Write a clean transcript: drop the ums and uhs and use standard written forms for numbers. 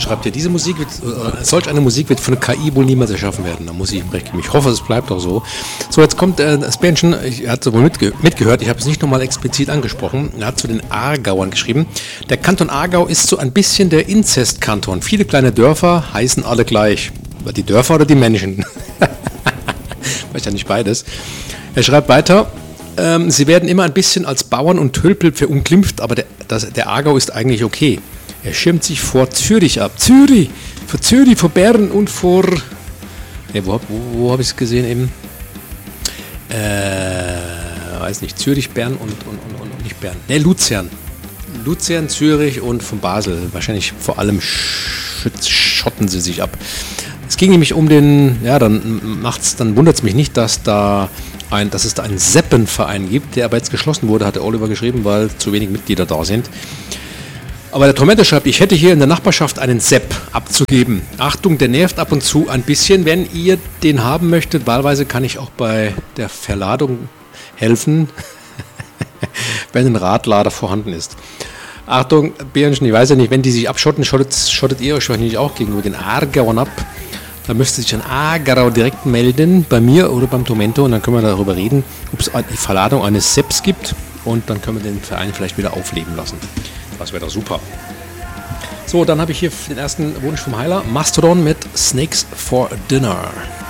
schreibt hier, solch eine Musik wird von KI wohl niemals erschaffen werden. Da muss ich ihm recht geben. Ich hoffe, es bleibt auch so. So, jetzt kommt das Bähnchen, er hat wohl mitgehört, ich habe es nicht nochmal explizit angesprochen. Er hat zu den Aargauern geschrieben. Der Kanton Aargau ist so ein bisschen der Inzestkanton. Viele kleine Dörfer heißen alle gleich. Die Dörfer oder die Menschen? Weiß ja nicht beides. Er schreibt weiter. Sie werden immer ein bisschen als Bauern und Tölpel verunglimpft, aber der Aargau ist eigentlich okay. Er schirmt sich vor Zürich ab. Vor Bern und vor... Ne, wo habe ich es gesehen eben? Weiß nicht, Zürich, Bern und nicht Bern. Ne, Luzern. Luzern, Zürich und von Basel. Wahrscheinlich vor allem schotten sie sich ab. Es ging nämlich um den... Ja, dann wundert es mich nicht, dass es da einen Seppenverein gibt, der aber jetzt geschlossen wurde, hat der Oliver geschrieben, weil zu wenig Mitglieder da sind. Aber der Tormente schreibt, ich hätte hier in der Nachbarschaft einen Sepp abzugeben. Achtung, der nervt ab und zu ein bisschen. Wenn ihr den haben möchtet, wahlweise kann ich auch bei der Verladung helfen, wenn ein Radlader vorhanden ist. Achtung, Bärenchen, ich weiß ja nicht, wenn die sich abschotten, schottet ihr euch wahrscheinlich auch gegenüber den Aargauern ab. Da müsste sich ein Aargau direkt melden, bei mir oder beim Tormento, und dann können wir darüber reden, ob es die Verladung eines Sepps gibt, und dann können wir den Verein vielleicht wieder aufleben lassen. Das wäre doch super. So, dann habe ich hier den ersten Wunsch vom Heiler. Mastodon mit Snakes for Dinner.